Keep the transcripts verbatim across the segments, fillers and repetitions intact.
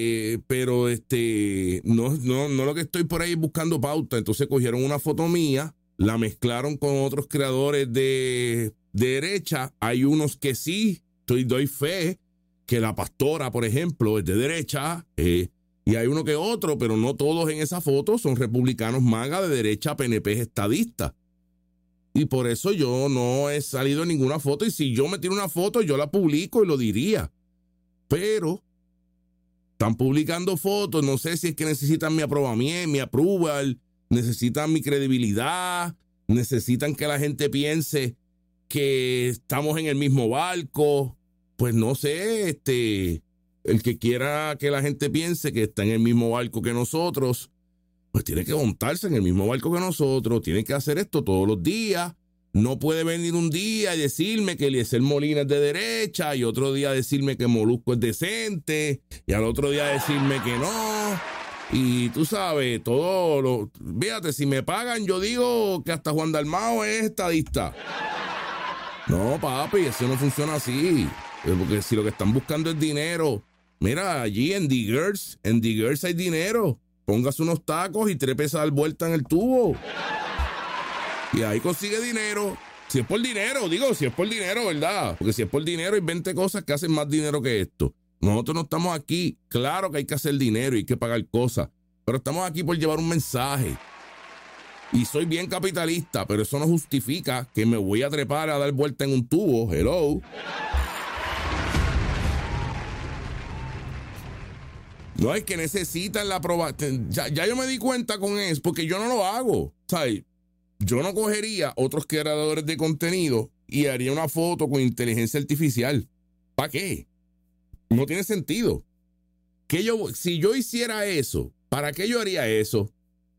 Eh, pero este, no, no, no lo que estoy por ahí buscando pauta. Entonces cogieron una foto mía, la mezclaron con otros creadores de, de derecha. Hay unos que sí, estoy, doy fe, que la pastora, por ejemplo, es de derecha, eh, y hay uno que otro, pero no todos en esa foto son republicanos MAGA de derecha, P N P estadistas. Y por eso yo no he salido en ninguna foto, y si yo me tiro una foto, yo la publico y lo diría. Pero están publicando fotos, no sé si es que necesitan mi aprobamiento, mi approval, necesitan mi credibilidad, necesitan que la gente piense que estamos en el mismo barco. Pues no sé, este, el que quiera que la gente piense que está en el mismo barco que nosotros, pues tiene que montarse en el mismo barco que nosotros, tiene que hacer esto todos los días. No puede venir un día y decirme que Eliezer Molina es de derecha, y otro día decirme que Molusco es decente, y al otro día decirme que no. Y tú sabes, todo lo... Fíjate, si me pagan, yo digo que hasta Juan Dalmao es estadista. No, papi, eso no funciona así. Porque si lo que están buscando es dinero, mira, allí en The Girls, en The Girls hay dinero. Póngase unos tacos y trépese a dar vuelta en el tubo. Y ahí consigue dinero. Si es por dinero, digo, si es por dinero, ¿verdad? Porque si es por dinero, hay veinte cosas que hacen más dinero que esto. Nosotros no estamos aquí. Claro que hay que hacer dinero y hay que pagar cosas, pero estamos aquí por llevar un mensaje. Y soy bien capitalista, pero eso no justifica que me voy a trepar a dar vuelta en un tubo. Hello. No es que necesitan la aprobación. Ya, ya yo me di cuenta con eso, porque yo no lo hago. ¿Sabes? Yo no cogería otros creadores de contenido y haría una foto con inteligencia artificial. ¿Para qué? No tiene sentido. Que yo, si yo hiciera eso, ¿para qué yo haría eso?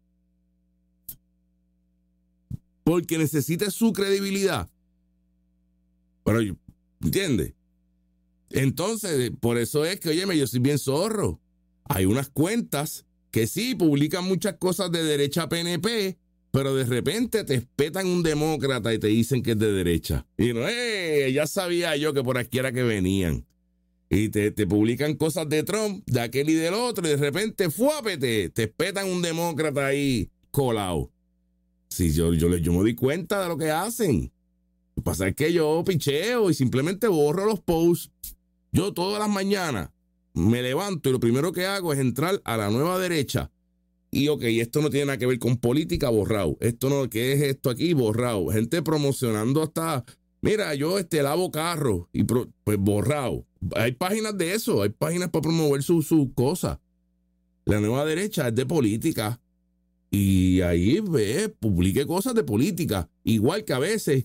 Porque necesita su credibilidad. Pero, ¿entiendes? Entonces, por eso es que, óyeme, yo soy bien zorro. Hay unas cuentas que sí publican muchas cosas de derecha P N P, pero de repente te espetan un demócrata y te dicen que es de derecha. Y no, eh, ya sabía yo que por aquí era que venían. Y te, te publican cosas de Trump, de aquel y del otro, y de repente, fuápete, te espetan un demócrata ahí colado. Sí, yo, yo, yo me di cuenta de lo que hacen. Lo que pasa es que yo picheo y simplemente borro los posts. Yo todas las mañanas me levanto y lo primero que hago es entrar a la nueva derecha. Y ok, esto no tiene nada que ver con política, borrado. Esto no, ¿qué es esto aquí? Borrado. Gente promocionando hasta, mira, yo este lavo carro y pro, pues borrado. Hay páginas de eso, hay páginas para promover sus su cosas. La nueva derecha es de política. Y ahí ve, publique cosas de política. Igual que a veces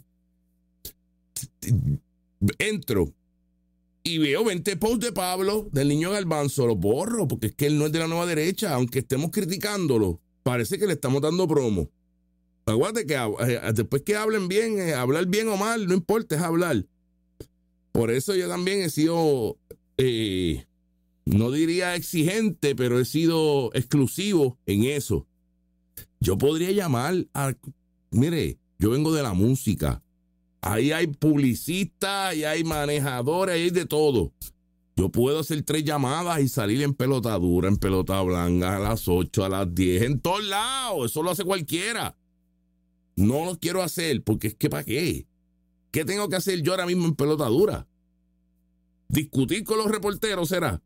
entro y veo veinte posts de Pablo, del Niño Garbanzo, los borro, porque es que él no es de la nueva derecha, aunque estemos criticándolo, parece que le estamos dando promo. Aguante que eh, después que hablen bien, eh, hablar bien o mal, no importa, es hablar. Por eso yo también he sido, eh, no diría exigente, pero he sido exclusivo en eso. Yo podría llamar a, mire, yo vengo de la música. Ahí hay publicistas, ahí hay manejadores, ahí hay de todo. Yo puedo hacer tres llamadas y salir en pelota dura, en pelota blanca, a las ocho, a las diez, en todos lados. Eso lo hace cualquiera. No lo quiero hacer porque es que ¿para qué? ¿Qué tengo que hacer yo ahora mismo en pelota dura? ¿Discutir con los reporteros será?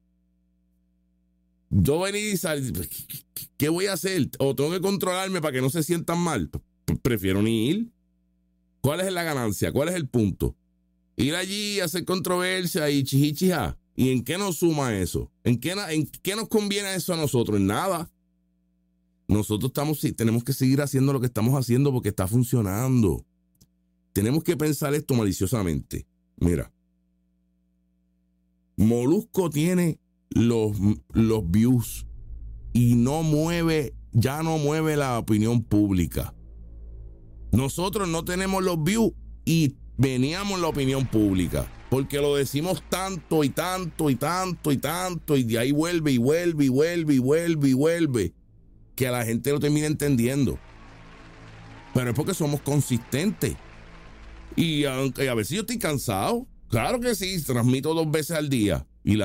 Yo venir y salir, ¿qué voy a hacer? ¿O tengo que controlarme para que no se sientan mal? Prefiero ni ir. ¿Cuál es la ganancia? ¿Cuál es el punto? Ir allí a hacer controversia y chichichija. ¿Y en qué nos suma eso? ¿En qué, ¿En qué nos conviene eso a nosotros? En nada. Nosotros estamos, tenemos que seguir haciendo lo que estamos haciendo porque está funcionando. Tenemos que pensar esto maliciosamente. Mira. Molusco tiene los, los views y no mueve, ya no mueve la opinión pública. Nosotros no tenemos los views y veníamos la opinión pública, porque lo decimos tanto y tanto y tanto y tanto, y de ahí vuelve y vuelve y vuelve y vuelve y vuelve, que a la gente lo termina entendiendo. Pero es porque somos consistentes. Y aunque a veces yo estoy cansado, claro que sí, transmito dos veces al día.